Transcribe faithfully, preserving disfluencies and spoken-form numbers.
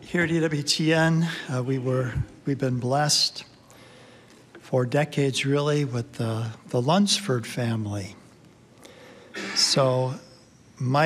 Here at E W T N, uh, we were, we've been blessed for decades, really, with the, the Lunsford family. So my